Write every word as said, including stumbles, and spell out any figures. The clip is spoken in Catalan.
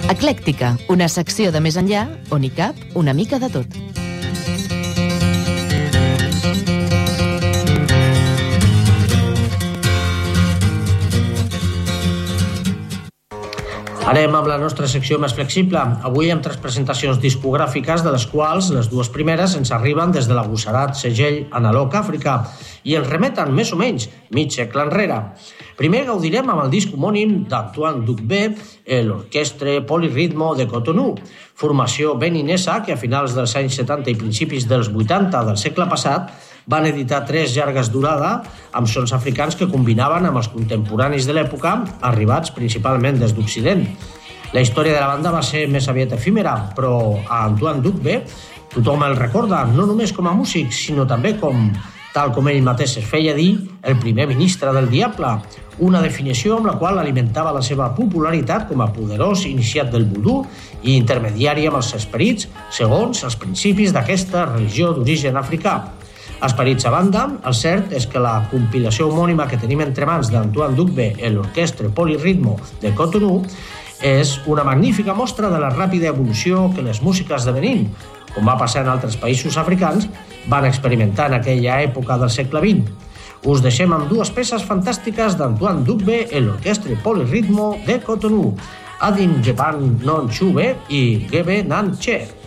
Eclèctica, una secció de més enllà on hi cap una mica de tot. Anem amb la nostra secció més flexible. Avui amb tres presentacions discogràfiques, de les quals les dues primeres ens arriben des de l'agossarat segell Analog Àfrica i ens remeten més o menys mig segle enrere. Primer gaudirem amb el disc homònim d'Antoine Dugbe, l'Orchestre Polyrythmo de Cotonou, formació beninesa que a finals dels anys setanta i principis dels vuitanta del segle passat van editar tres llargues durada amb sons africans que combinaven amb els contemporanis de l'època, arribats principalment des d'Occident. La història de la banda va ser més aviat efímera, però a Antoine Dugbe tothom el recorda, no només com a músic, sinó també com, tal com ell mateix es feia dir, el primer ministre del diable, una definició amb la qual alimentava la seva popularitat com a poderós iniciat del vudú i intermediari amb els esperits, segons els principis d'aquesta religió d'origen africà. Esperits a banda, el cert és que la compilació homònima que tenim entre mans d'Antoine Dugbe i l'Orchestre Polyrythmo de Cotonou és una magnífica mostra de la ràpida evolució que les músiques de Benín, com va passar en altres països africans, van experimentar en aquella època del segle vint. Us deixem amb dues peces fantàstiques d'Antoine Dugbe i l'Orchestre Polyrythmo de Cotonou, Adin Jeban Non Chube i Gebe Nan Che.